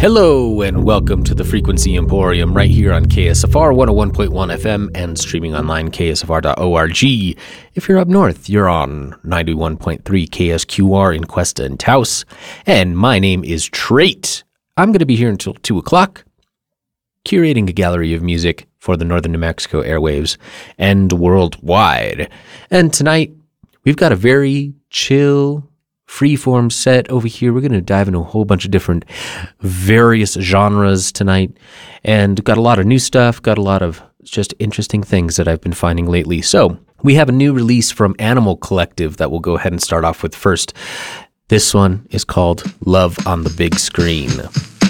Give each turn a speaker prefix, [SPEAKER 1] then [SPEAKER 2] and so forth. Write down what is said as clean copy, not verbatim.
[SPEAKER 1] Hello and welcome to the Frequency Emporium right here on KSFR 101.1 FM and streaming online ksfr.org. If you're up north, you're on 91.3 KSQR in Cuesta and Taos. And my name is Trait. I'm going to be here until 2 o'clock, curating a gallery of music for the Northern New Mexico airwaves and worldwide. And tonight, we've got a very chill, freeform set over here. We're going to dive into a whole bunch of different various genres tonight, and got a lot of new stuff, got a lot of just interesting things that I've been finding lately. So we have a new release from Animal Collective that we'll go ahead and start off with first. This one is called Love on the Big Screen.